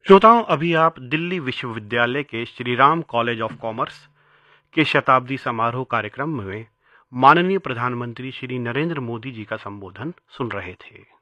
श्रोताओं, अभी आप दिल्ली विश्वविद्यालय के श्रीराम कॉलेज ऑफ कॉमर्स के शताब्दी समारोह कार्यक्रम में माननीय प्रधानमंत्री श्री नरेंद्र मोदी जी का संबोधन सुन रहे थे।